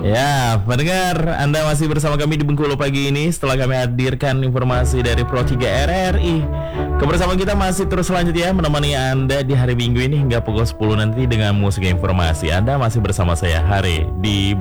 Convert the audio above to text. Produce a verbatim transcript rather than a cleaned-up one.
Ya, pendengar, Anda masih bersama kami di Bengkulu pagi ini setelah kami hadirkan informasi dari Pro tiga R R I. Kebersamaan kita masih terus lanjut ya, menemani Anda di hari Minggu ini hingga pukul sepuluh nanti dengan musik informasi. Anda masih bersama saya, Hari, di